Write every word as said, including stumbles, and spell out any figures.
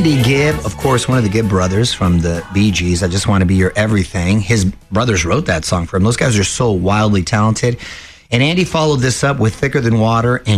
Andy Gibb, of course, one of the Gibb brothers from the Bee Gees. I Just Want to Be Your Everything. His brothers wrote that song for him. Those guys are so wildly talented. And Andy followed this up with Thicker Than Water and